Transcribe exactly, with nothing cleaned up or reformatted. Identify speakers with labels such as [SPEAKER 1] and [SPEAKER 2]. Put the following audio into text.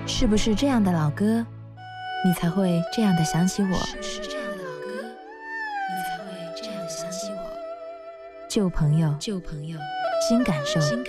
[SPEAKER 1] 是不是这样的老歌，你才会这样的想起我？
[SPEAKER 2] 是不是这样的老歌，你才会这样的想起我？
[SPEAKER 1] 旧朋友，
[SPEAKER 2] 旧朋友，
[SPEAKER 1] 新感受。
[SPEAKER 2] 新感